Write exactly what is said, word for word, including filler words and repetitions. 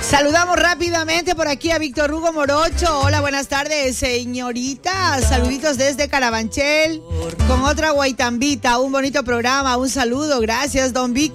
Saludamos rápidamente por aquí a Víctor Hugo Morocho. Hola, buenas tardes, señorita. Saluditos desde Carabanchel con otra guaitambita. Un bonito programa, un saludo. Gracias, don Víctor.